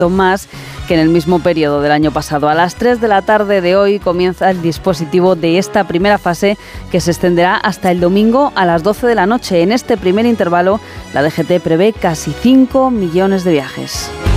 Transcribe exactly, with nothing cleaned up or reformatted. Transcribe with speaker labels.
Speaker 1: más que en el mismo periodo del año pasado. A las tres de la tarde de hoy comienza el dispositivo de esta primera fase, que se extenderá hasta el domingo a las doce de la noche. En este primer intervalo, la D G T prevé casi cinco millones de viajes.